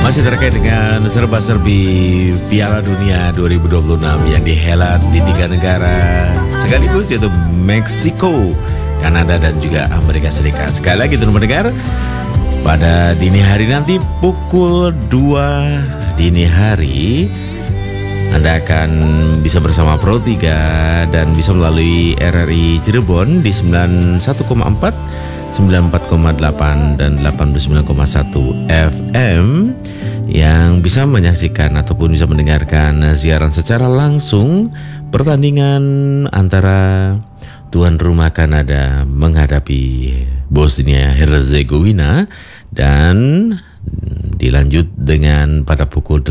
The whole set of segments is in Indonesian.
Masih terkait dengan serba-serbi Piala Dunia 2026 yang dihelat di 3 negara sekaligus, yaitu Meksiko, Kanada, dan juga Amerika Serikat. Sekali lagi teman pendengar, pada dini hari nanti pukul 2 dini hari Anda akan bisa bersama Pro 3 dan bisa melalui RRI Cirebon di 91,4, 94,8 dan 89,1 FM yang bisa menyaksikan ataupun bisa mendengarkan siaran secara langsung pertandingan antara tuan rumah Kanada menghadapi Bosnia Herzegovina, dan dilanjut dengan pada pukul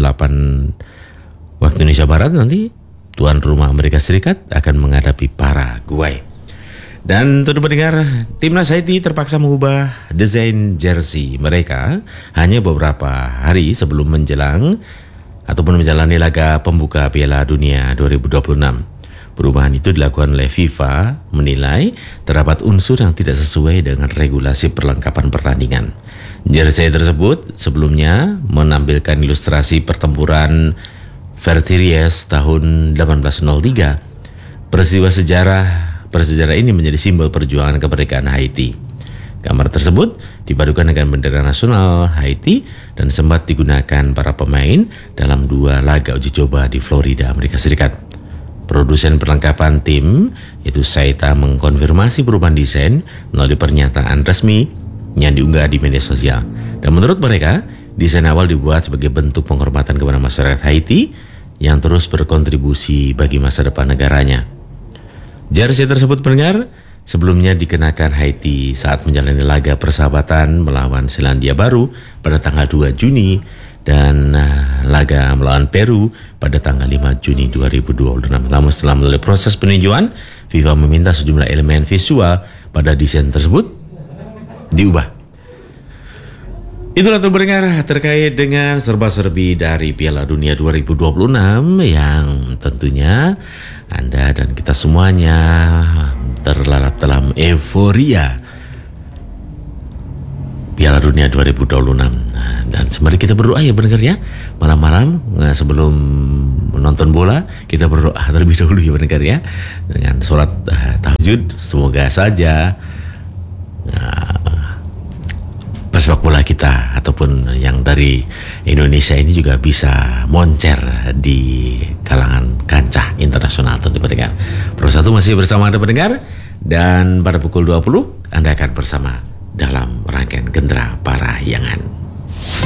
8 waktu Indonesia Barat nanti tuan rumah Amerika Serikat akan menghadapi Paraguay. Dan tentu mendengar, timnas Haiti terpaksa mengubah desain jersey mereka hanya beberapa hari sebelum menjelang ataupun menjalani laga pembuka Piala Dunia 2026. Perubahan itu dilakukan oleh FIFA menilai terdapat unsur yang tidak sesuai dengan regulasi perlengkapan pertandingan. Jersey tersebut sebelumnya menampilkan ilustrasi pertempuran Vertières tahun 1803. Peristiwa bersejarah ini menjadi simbol perjuangan kemerdekaan Haiti. Gambar tersebut dipadukan dengan bendera nasional Haiti dan sempat digunakan para pemain dalam 2 laga uji coba di Florida, Amerika Serikat. Produsen perlengkapan tim, yaitu Saita, mengkonfirmasi perubahan desain melalui pernyataan resmi yang diunggah di media sosial. Dan menurut mereka, desain awal dibuat sebagai bentuk penghormatan kepada masyarakat Haiti yang terus berkontribusi bagi masa depan negaranya. Jersey tersebut pendengar sebelumnya dikenakan Haiti saat menjalani laga persahabatan melawan Selandia Baru pada tanggal 2 Juni dan laga melawan Peru pada tanggal 5 Juni 2026. Namun setelah melalui proses peninjauan, FIFA meminta sejumlah elemen visual pada desain tersebut diubah. Itulah pendengar terkait dengan serba-serbi dari Piala Dunia 2026 yang tentunya Anda dan kita semuanya terlalap dalam euforia Piala Dunia 2026. Dan sembari kita berdoa ya pendengar ya, malam-malam sebelum menonton bola kita berdoa terlebih dahulu ya pendengar ya, dengan sholat tahajud. Semoga saja pesepak bola kita ataupun yang dari Indonesia ini juga bisa moncer di kalangan kancah internasional tentu pendengar. Pro 1 masih bersama Anda pendengar, dan pada pukul 20 Anda akan bersama dalam rangkaian Gendera Parahyangan.